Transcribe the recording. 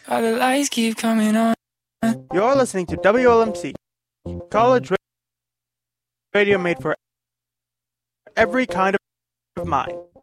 All the lights keep coming on. You're listening to WLMC, college radio made for every kind of mind.